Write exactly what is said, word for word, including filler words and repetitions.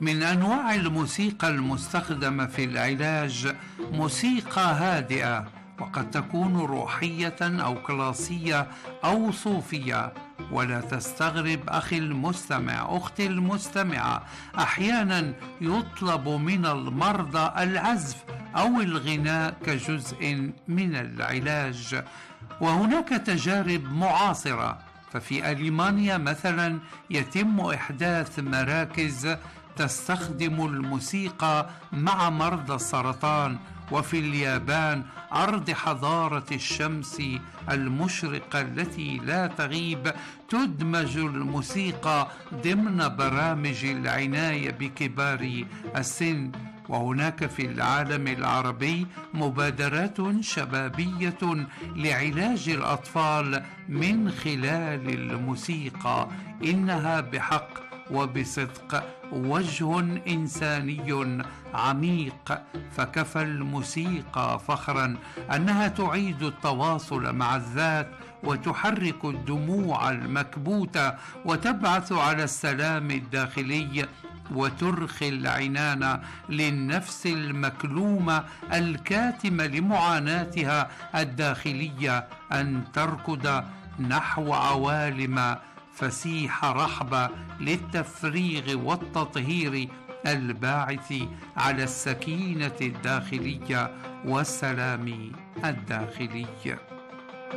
من أنواع الموسيقى المستخدمة في العلاج موسيقى هادئة، وقد تكون روحية أو كلاسية أو صوفية. ولا تستغرب أخي المستمع، أختي المستمعة، أحيانا يطلب من المرضى العزف أو الغناء كجزء من العلاج. وهناك تجارب معاصرة، ففي ألمانيا مثلا يتم إحداث مراكز تستخدم الموسيقى مع مرضى السرطان، وفي اليابان أرض حضارة الشمس المشرقة التي لا تغيب تدمج الموسيقى ضمن برامج العناية بكبار السن. وهناك في العالم العربي مبادرات شبابية لعلاج الأطفال من خلال الموسيقى. إنها بحق وبصدق وجه إنساني عميق، فكفى الموسيقى فخرا أنها تعيد التواصل مع الذات وتحرك الدموع المكبوتة وتبعث على السلام الداخلي، وترخي العنان للنفس المكلومة الكاتمة لمعاناتها الداخلية أن تركض نحو عوالم فسيحة رحبة للتفريغ والتطهير الباعث على السكينة الداخلية والسلام الداخلي.